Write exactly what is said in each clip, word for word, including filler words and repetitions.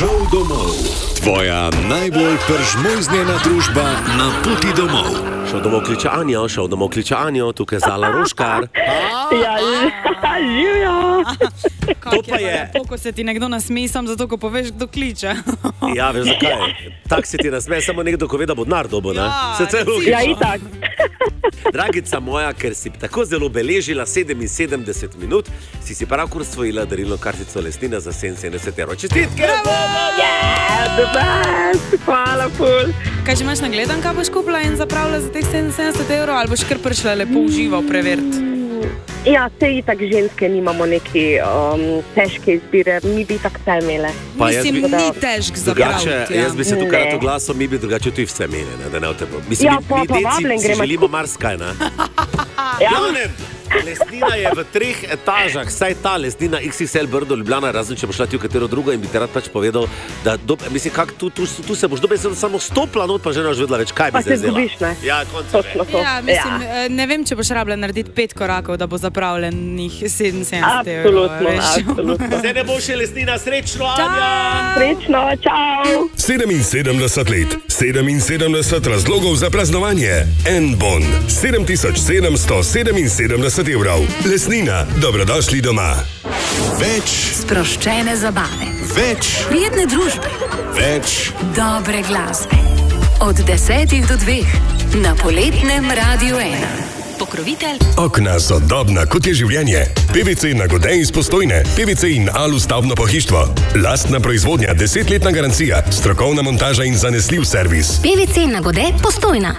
Šel domov. Tvoja najbolj peržmojznjena družba na poti domov. Šel domov kliče Anjo, šel domov kliče Anjo, tukaj Zala Roškar. Ja, živijo. To pa je... Lepo, ko se ti nekdo nasmeji, sam zato, ko poveš, kdo kliče. Ja, veš zakaj? Tak se ti nasmeje samo nekdo, ko ve, da bo denar dobo, ne? Ja, Se celo recimo. Ja, itak. Dragica moja, ker si tako zelo beležila sedeminsedemdeset minut, si si pravkar svojila darilno kartico Lesnina za sedeminsedemdeset evrov. Čestitke! Yeah, the best. Hvala, ful. Kaj že imaš nagledan, kaj boš kupila in zapravila za teh sedeminsedemdeset evrov, ali boš kar prišla lepo v živo preveriti? Ja, se itak ženske nimamo neki um, težke izbire, mi bi itak vse imele. Pa jaz Mislim, bi- ni težk Drugače, zapraviti. Ja. jaz bi se tukaj Ne. rad oglasil, mi bi drugače tudi vse mene, ne, da ne o tem. Mislim, Ja, mi, pa- mi pa vabljen deci si gremo želimo marsikaj, ne? Ja. Glavnem, Lesnina je v treh etažah, saj ta Lesnina iks iks el Brdo Ljubljana, razen če boš šla ti v katero drugo in bi te rad pač povedal, da do, mislim, kak, tu, tu, tu se boš dobesedno samo stopila not, pa že ne boš vedela več, kaj bi Pa se zdaj vzela. zgubiš, ne? Ja, konc. Točno to. Ja, mislim, ja. Ne vem, če boš rabila narediti pet korakov, da bo zapravljenih sedeminsedemdeset evrov. Absolutno, veš. absolutno. Zdaj ne bo še Lesnina, srečno, Anja! Srečno, čau. sedeminsedemdeset let, sedeminsedemdeset razlogov za praznovanje. En bon, sedem tisoč sedemsto sedeminsedemdeset evrov. Lesnina, dobrodošli doma. Več, Sproščene zabave, več, prijetne družbe, več. dobre glasbe. Od desetih do dveh na poletnem Radiu ena. Pokrovitelj Okna sodobna, kot je življenje. P V C Nagode iz Postojne, P V C in Alu stavbno pohištvo. Lastna proizvodnja, desetletna garancija, strokovna montaža in zanesljiv servis. P V C Nagode Postojna.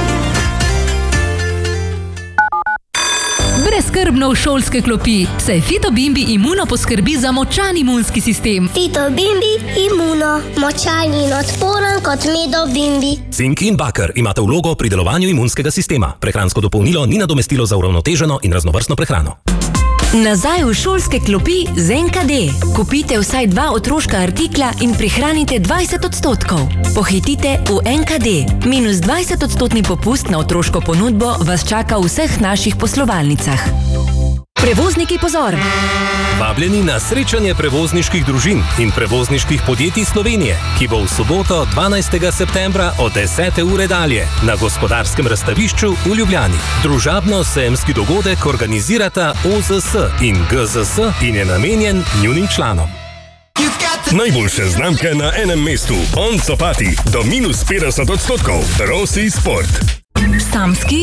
Brezskrbno v šolske klopi, saj Fitobimbi Imuno poskrbi za močan imunski sistem. Fitobimbi Imuno, močan in odporen kot medo bimbi. Cink in bakar imata vlogo pri delovanju imunskega sistema. Prehransko dopolnilo ni nadomestilo za uravnoteženo in raznovrstno prehrano. Nazaj v šolske klopi z N K D. Kupite vsaj dva otroška artikla in prihranite dvajset odstotkov. Pohitite v N K D. Minus dvajset odstotni popust na otroško ponudbo vas čaka v vseh naših poslovalnicah. Prevozniki, pozor! Vabljeni na srečanje prevozniških družin in prevozniških podjetij Slovenije, ki bo v soboto dvanajstega septembra od desete ure dalje na Gospodarskem razstavišču v Ljubljani. Družabno-sejemski dogodek organizirata O Z S in G Z S in je namenjen njunim članom. Najboljše znamke na enem mestu. On Copati do minus petdeset odstotkov. Rossi Sport. Samski